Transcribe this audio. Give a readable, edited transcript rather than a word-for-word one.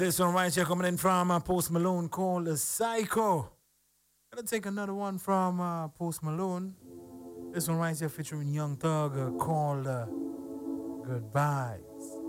This one right here coming in from Post Malone called Psycho. Gonna take another one from Post Malone. This one right here featuring Young Thug called Goodbyes.